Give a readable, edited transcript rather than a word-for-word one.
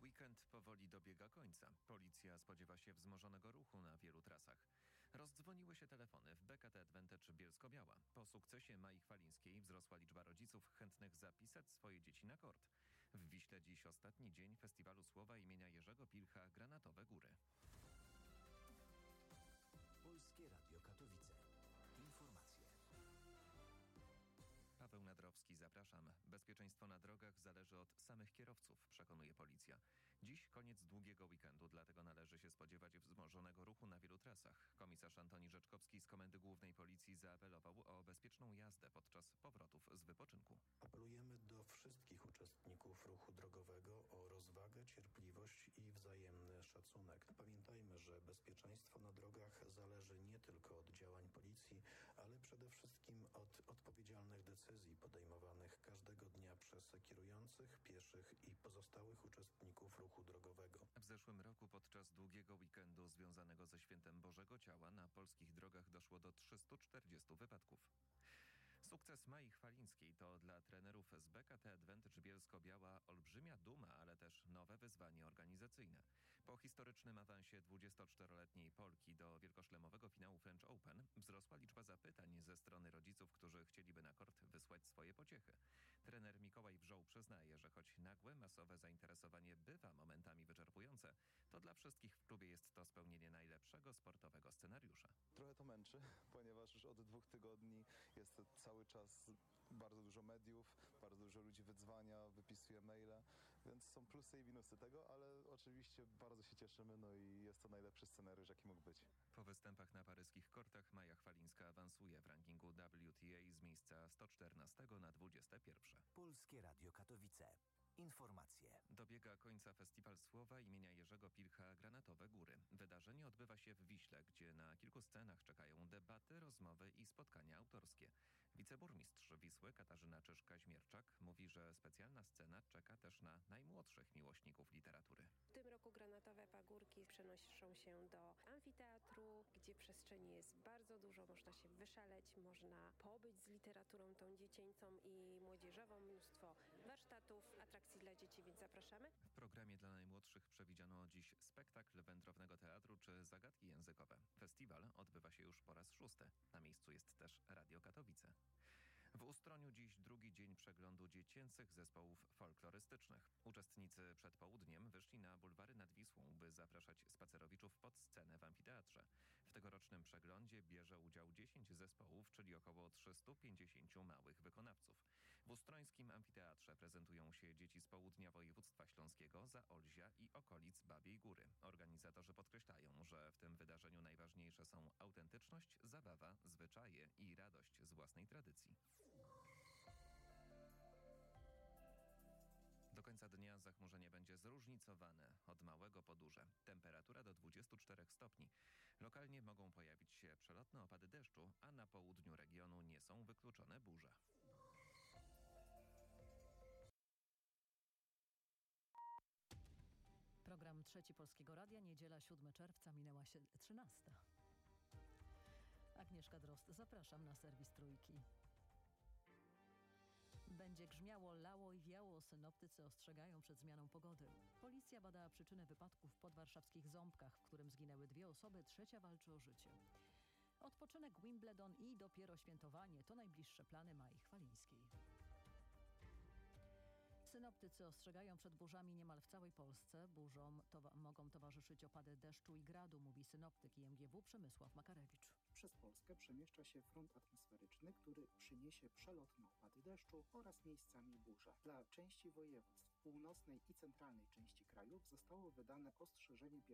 Weekend powoli dobiega końca. Policja spodziewa się wzmożonego ruchu na wielu trasach. Rozdzwoniły się telefony w BKT Advantage Bielsko-Biała. Po sukcesie Mai Chwalińskiej wzrosła liczba rodziców chętnych zapisać swoje dzieci na kort. W Wiśle dziś ostatni dzień Festiwalu Słowa imienia Jerzego Pilcha Granatowe Góry. Polskie Radio Katowice. Informacje. Paweł Nadrowski, zapraszam. Bezpieczeństwo na drogach zależy od samych kierowców, przekonuje policja. Dziś koniec długiego weekendu, dlatego należy się spodziewać wzmożonego ruchu na wielu trasach. Komisarz Antoni Rzeczkowski z Komendy Głównej Policji zaapelował o bezpieczną jazdę podczas powrotów z wypoczynku. Apelujemy do wszystkich uczestników ruchu drogowego o rozwagę, cierpliwość i wzajemny szacunek. Pamiętajmy, że bezpieczeństwo na drogach zależy nie tylko od działań policji, ale przede wszystkim od odpowiedzialnych decyzji podejmowanych każdego dnia przez kierujących, pieszych i pozostałych uczestników ruchu drogowego. W zeszłym roku podczas długiego weekendu związanego ze Świętem Bożego Ciała na polskich drogach doszło do 340 wypadków. Sukces Mai Chwalińskiej to dla trenerów z BKT Advantage Bielsko-Biała olbrzymia duma, ale też nowe wyzwanie organizacyjne. Po historycznym awansie 24-letniej Polki do wielkoszlemowego finału French Open wzrosła liczba zapytań ze strony rodziców, którzy chcieliby na kort wysłać swoje pociechy. Trener Mikołaj Wrzoł przyznaje, że choć nagłe, masowe zainteresowanie bywa momentami wyczerpujące, to dla wszystkich w klubie jest to spełnienie najlepszego sportowego scenariusza. Trochę to męczy, ponieważ już od 2 tygodni jest to cały czas bardzo dużo mediów, bardzo dużo ludzi wydzwania, wypisuje maile, więc są plusy i minusy tego, ale oczywiście bardzo się cieszymy, no i jest to najlepszy scenariusz, jaki mógł być. Po występach na paryskich kortach Maja Chwalińska awansuje w rankingu WTA z miejsca 114 na 21. Polskie Radio Katowice. Informacje. Dobiega końca Festiwal Słowa imienia Jerzego Pilcha Granatowe Góry. Wydarzenie odbywa się w Wiśle, gdzie na kilku scenach czekają debaty, rozmowy i spotkania autorskie. Wiceburmistrz Wisły Katarzyna Czyszka-Zmierczak mówi, że specjalna scena czeka też na najmłodszych miłośników literatury. W tym roku Granatowe Pagórki przenoszą się do amfiteatru, gdzie przestrzeni jest bardzo dużo. Można się wyszaleć, można pobyć z literaturą tą dziecięcą i młodzieżową. Mnóstwo warsztatów, atrakcji dla dzieci, więc zapraszamy. W programie dla najmłodszych przewidziano dziś spektakl wędrownego teatru czy zagadki językowe. Festiwal odbywa się już po raz 6. Na miejscu jest też Radio Katowice. W Ustroniu dziś drugi dzień przeglądu dziecięcych zespołów folklorystycznych. Uczestnicy przed południem wyszli na bulwary nad Wisłą, by zapraszać spacerowiczów pod scenę w amfiteatrze. W tegorocznym przeglądzie bierze udział 10 zespołów, czyli około 350 małych wykonawców. W ustrońskim amfiteatrze prezentują się dzieci z południa województwa śląskiego, Zaolzia i okolic Babiej Góry. Organizatorzy podkreślają, że w tym wydarzeniu najważniejsze są autentyczność, zabawa, zwyczaje i radość z własnej tradycji. Do końca dnia zachmurzenie będzie zróżnicowane od małego po duże. Temperatura do 24 stopni. Lokalnie mogą pojawić się przelotne opady deszczu, a na południu regionu nie są wykluczone burze. Program Trzeci Polskiego Radia, niedziela 7 czerwca, minęła się 13. Agnieszka Drozd, zapraszam na serwis Trójki. Będzie grzmiało, lało i wiało. Synoptycy ostrzegają przed zmianą pogody. Policja bada przyczynę wypadku w podwarszawskich Ząbkach, w którym zginęły 2 osoby, trzecia walczy o życie. Odpoczynek, Wimbledon i dopiero świętowanie to najbliższe plany Mai Chwalińskiej. Synoptycy ostrzegają przed burzami niemal w całej Polsce. Burzom mogą towarzyszyć opady deszczu i gradu, mówi synoptyk IMGW Przemysław Makarewicz. Przez Polskę przemieszcza się front atmosferyczny, który przyniesie przelotne opady deszczu oraz miejscami burze. Dla części województw północnej i centralnej części krajów zostało wydane ostrzeżenie